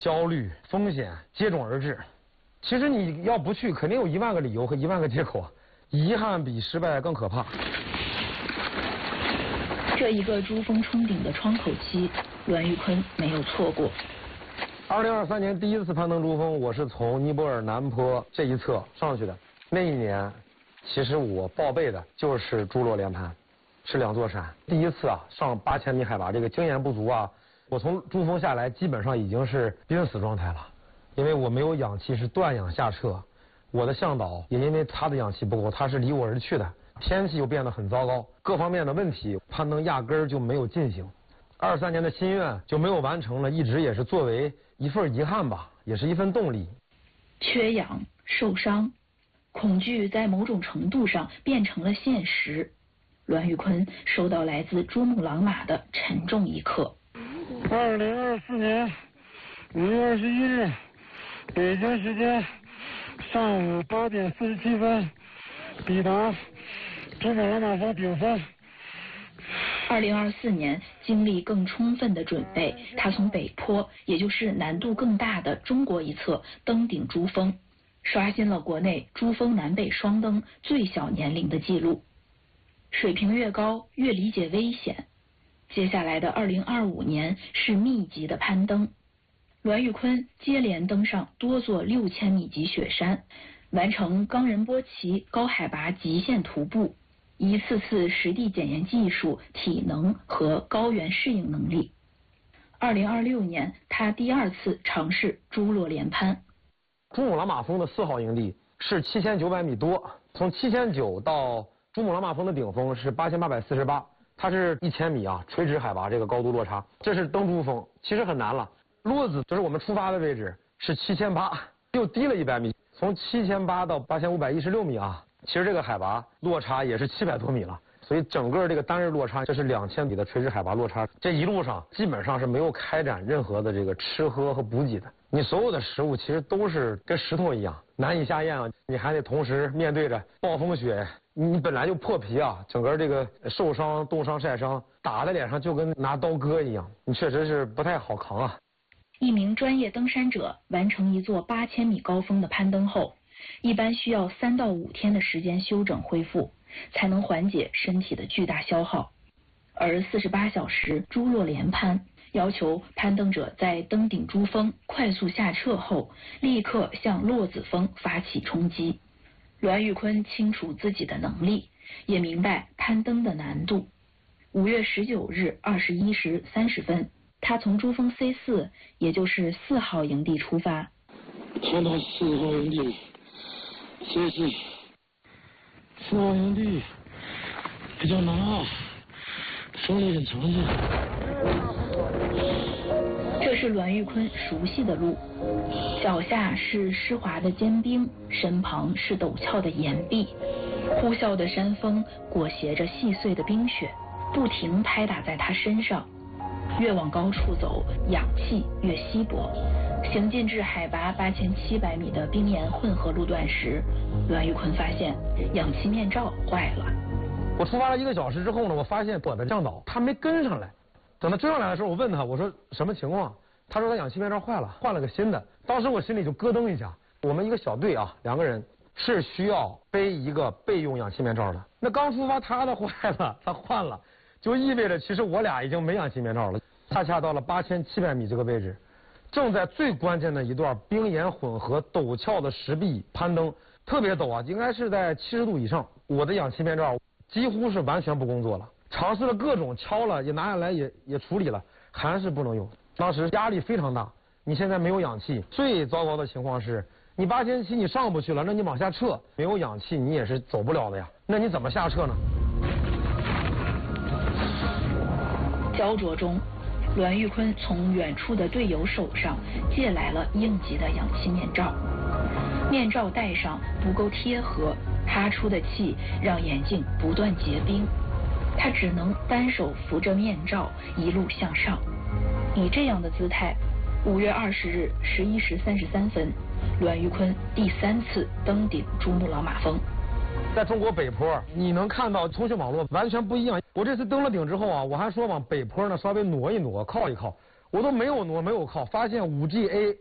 焦虑、风险接踵而至。其实你要不去，肯定有1万个理由和1万个借口啊。遗憾比失败更可怕。 这一个珠峰冲顶的窗口期，栾玉坤没有错过。 2023年第一次攀登珠峰，我是从尼泊尔南坡这一侧上去的。那一年，其实我报备的就是珠洛连攀，是2座山。第一次啊，上8000米海拔，这个经验不足啊，我从珠峰下来基本上已经是濒死状态了，因为我没有氧气，是断氧下撤。我的向导也因为他的氧气不够，他是离我而去的。天气又变得很糟糕，各方面的问题，攀登压根儿就没有进行。23年的心愿就没有完成了，一直也是作为一份遗憾吧，也是一份动力。 缺氧、受伤、恐惧在某种程度上变成了现实。栾玉坤收到来自珠穆朗玛的沉重一刻。 2024年5月21日，北京时间上午8点47分，抵达珠穆朗玛峰顶峰。 2024年经历更充分的准备，他从北坡，也就是难度更大的中国一侧登顶珠峰，刷新了国内珠峰南北双登最小年龄的记录。水平越高，越理解危险。接下来的2025年是密集的攀登，栾玉坤接连登上多座6000米级雪山，完成冈仁波齐高海拔极限徒步，一次次实地检验技术、体能和高原适应能力。2026年，他第2次尝试珠洛连攀。 珠穆朗玛峰的4号营地是7900米多，从7900到珠穆朗玛峰的顶峰是8848，它是1000米啊，垂直海拔这个高度落差，这是登珠峰，其实很难了。落子就是我们出发的位置是7800，又低了100米，从7800到8516米啊，其实这个海拔落差也是700多米了。所以整个这个单日落差，这是2000米的垂直海拔落差。这一路上基本上是没有开展任何的这个吃喝和补给的，你所有的食物其实都是跟石头一样难以下咽啊，你还得同时面对着暴风雪，你本来就破皮啊，整个这个受伤、冻伤、晒伤打在脸上就跟拿刀割一样，你确实是不太好扛啊。 一名专业登山者完成一座8000米高峰的攀登后，一般需要3到5天的时间休整恢复，才能缓解身体的巨大消耗。而48小时珠洛连攀要求攀登者在登顶珠峰快速下撤后，立刻向落子峰发起冲击。栾玉坤清楚自己的能力，也明白攀登的难度。5月19日21时30分，他从珠峰 C4， 也就是4号营地出发。 看到4号营地，C4，4号营地比较难啊，风力很强劲。 这是栾玉坤熟悉的路，脚下是湿滑的坚冰，身旁是陡峭的岩壁，呼啸的山风裹挟着细碎的冰雪，不停拍打在他身上。越往高处走，氧气越稀薄。行进至海拔8700米的冰岩混合路段时，栾玉坤发现氧气面罩坏了。 我出发了1个小时之后呢，我发现我的向导他没跟上来。等他追上来的时候，我问他，我说什么情况？他说他氧气面罩坏了，换了个新的。当时我心里就咯噔一下。我们一个小队啊，2个人是需要背一个备用氧气面罩的。那刚出发他的坏了，他换了，就意味着其实我俩已经没氧气面罩了。恰恰到了8700米这个位置，正在最关键的一段冰岩混合陡峭的石壁攀登，特别陡啊，应该是在70度以上。我的氧气面罩几乎是完全不工作了，尝试了各种敲了，也拿下来也处理了，还是不能用。当时压力非常大，你现在没有氧气，最糟糕的情况是你8700你上不去了，那你往下撤，没有氧气你也是走不了的呀，那你怎么下撤呢？ 焦灼中，栾玉坤从远处的队友手上借来了应急的氧气面罩，面罩戴上不够贴合，哈出的气让眼镜不断结冰，他只能单手扶着面罩一路向上。以这样的姿态，5月20日11时33分，栾玉坤第3次登顶珠穆朗玛峰。 在中国北坡，你能看到通讯网络完全不一样。我这次登了顶之后啊，我还说往北坡呢稍微挪一挪，靠一靠。 我都没有挪没有靠，发现5G A